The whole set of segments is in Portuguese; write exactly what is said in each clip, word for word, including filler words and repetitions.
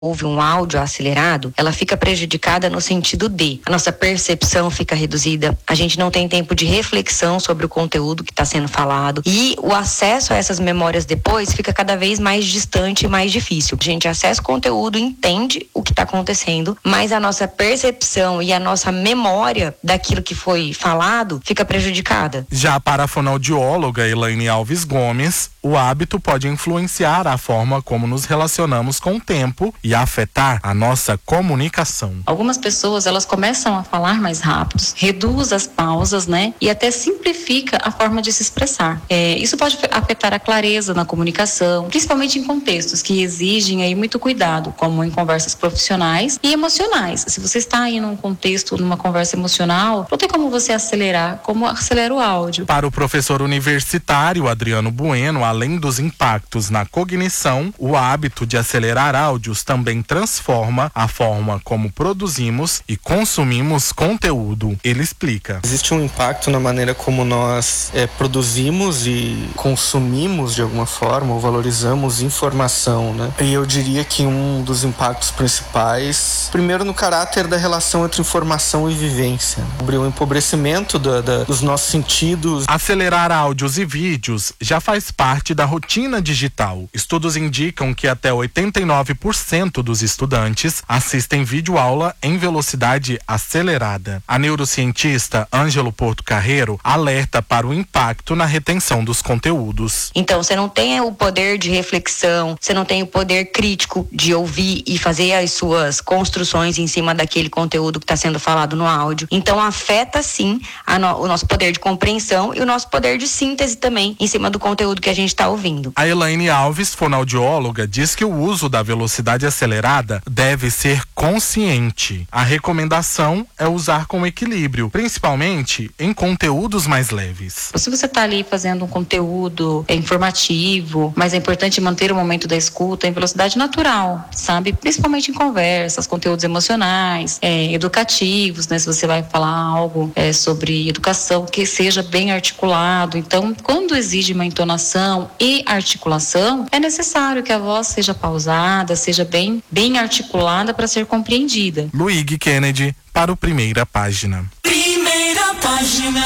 ouve um áudio acelerado, ela fica prejudicada no sentido de a nossa percepção fica reduzida, a gente não tem tempo de reflexão sobre o conteúdo que está sendo falado e o acesso a essas memórias depois fica cada vez mais distante e mais difícil. A gente acessa o conteúdo, entende o que está acontecendo, mas a nossa percepção e a nossa memória daquilo que foi falado fica prejudicada. Já para a fonoaudióloga Elaine Alves Gomes, o hábito pode influenciar a forma como nos relacionamos com o tempo e afetar a nossa comunicação. Algumas pessoas, elas começam a falar mais rápido, reduz as pausas, né? E até simplifica a forma de se expressar. É, isso pode afetar a clareza na comunicação, principalmente em contextos que exigem aí muito cuidado, como em conversas profissionais e emocionais. Se você está aí num contexto, numa conversa emocional, não tem como você acelerar, como acelera o áudio. Para o professor universitário Adriano Bueno, além dos impactos na cognição, o hábito de acelerar áudios também também transforma a forma como produzimos e consumimos conteúdo. Ele explica. Existe um impacto na maneira como nós é, produzimos e consumimos de alguma forma, ou valorizamos informação, né? E eu diria que um dos impactos principais, primeiro no caráter da relação entre informação e vivência. O empobrecimento da, da, dos nossos sentidos. Acelerar áudios e vídeos já faz parte da rotina digital. Estudos indicam que até oitenta e nove por cento dos estudantes assistem videoaula em velocidade acelerada. A neurocientista Ângelo Porto Carreiro alerta para o impacto na retenção dos conteúdos. Então, você não tem o poder de reflexão, você não tem o poder crítico de ouvir e fazer as suas construções em cima daquele conteúdo que está sendo falado no áudio. Então, afeta sim a no, o nosso poder de compreensão e o nosso poder de síntese também em cima do conteúdo que a gente está ouvindo. A Elaine Alves, fonoaudióloga, diz que o uso da velocidade acelerada deve ser consciente. A recomendação é usar com equilíbrio, principalmente em conteúdos mais leves. Se você está ali fazendo um conteúdo é, informativo, mas é importante manter o momento da escuta em velocidade natural, sabe? Principalmente em conversas, conteúdos emocionais, é, educativos, né? Se você vai falar algo é, sobre educação, que seja bem articulado. Então, quando exige uma entonação e articulação, é necessário que a voz seja pausada, seja bem, bem articulada para ser compreendida. Luigi Kennedy, para o Primeira Página. Primeira Página.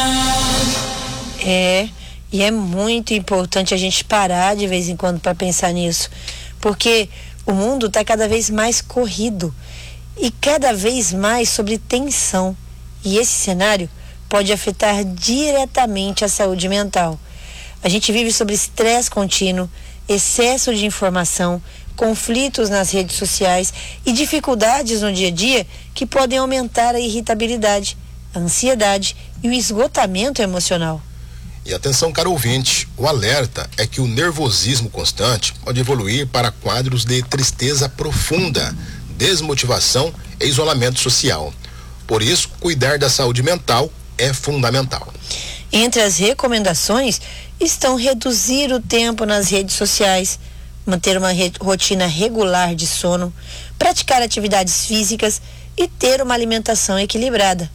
É, e é muito importante a gente parar de vez em quando para pensar nisso, porque o mundo está cada vez mais corrido e cada vez mais sobre tensão, e esse cenário pode afetar diretamente a saúde mental. A gente vive sob estresse contínuo, excesso de informação, conflitos nas redes sociais e dificuldades no dia a dia que podem aumentar a irritabilidade, a ansiedade e o esgotamento emocional. E atenção, caro ouvinte, o alerta é que o nervosismo constante pode evoluir para quadros de tristeza profunda, desmotivação e isolamento social. Por isso, cuidar da saúde mental é fundamental. Entre as recomendações estão reduzir o tempo nas redes sociais, manter uma re- rotina regular de sono, praticar atividades físicas e ter uma alimentação equilibrada.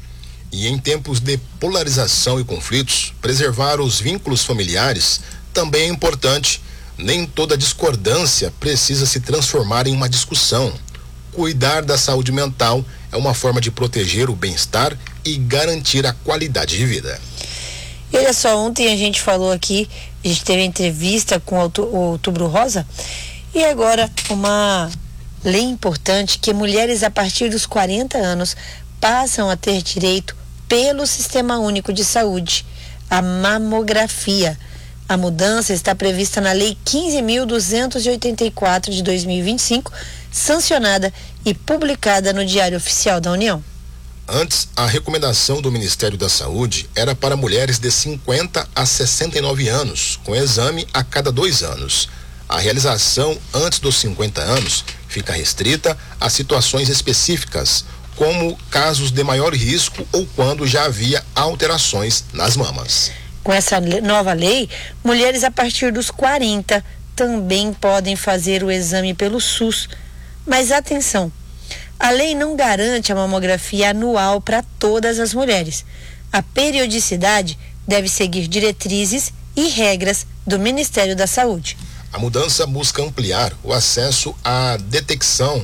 E em tempos de polarização e conflitos, preservar os vínculos familiares também é importante. Nem toda discordância precisa se transformar em uma discussão. Cuidar da saúde mental é uma forma de proteger o bem-estar e garantir a qualidade de vida. E olha só, ontem a gente falou aqui, a gente teve entrevista com o Outubro Rosa, e agora uma lei importante que mulheres a partir dos quarenta anos passam a ter direito pelo Sistema Único de Saúde, a mamografia. A mudança está prevista na Lei quinze mil duzentos e oitenta e quatro de dois mil e vinte e cinco, sancionada e publicada no Diário Oficial da União. Antes, a recomendação do Ministério da Saúde era para mulheres de cinquenta a sessenta e nove anos, com exame a cada dois anos. A realização antes dos cinquenta anos fica restrita a situações específicas, como casos de maior risco ou quando já havia alterações nas mamas. Com essa nova lei, mulheres a partir dos quarenta também podem fazer o exame pelo SUS. Mas atenção, a lei não garante a mamografia anual para todas as mulheres. A periodicidade deve seguir diretrizes e regras do Ministério da Saúde. A mudança busca ampliar o acesso à detecção